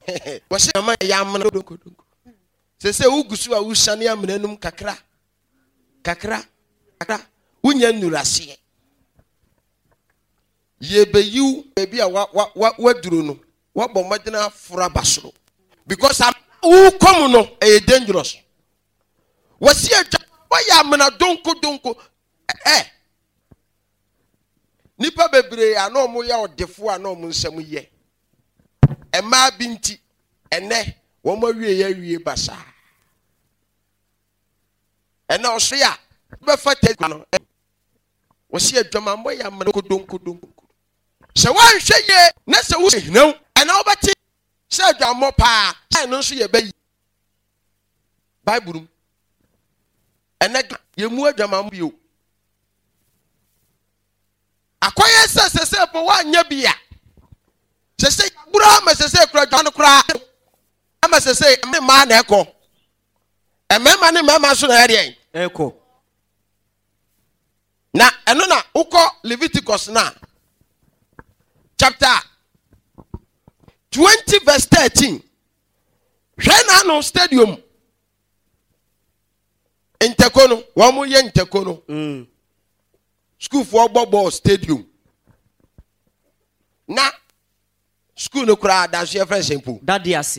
Wasi ama ya amna donko. Se ugusu a usane amna num kakra. Unya nurase. Yebeyu bebi a waduru no. Wabo madina fura basoro. Because who come no e dangerous. Wasi aja ya amna donko. Nipa bebre ano mo ya odefo ano mo nsam ye. Ema binti ene wo mo wie basa. Ena oso ya be fata no. Wasi adwama mo ya amna donko. Se wan hweye na se wo hinu ena obati se adwamo pa sai no so ye bayi Bible ena ye mu adwama mo bio akoye se po wa nya bia se bura ma se kura dwan kura ama se me ma na eko emema ne mama so na ere eko na eno na uko Leviticus na chapter 20 verse 13. Hwena no stadium Intekono wa mu ye Intekono school for ball stadium na school no kura da so friend simple dadi ase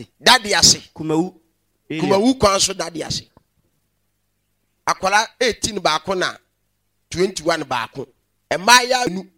kumawu kwan so dadi ase akwala 18 baako na 21 baako emaya nu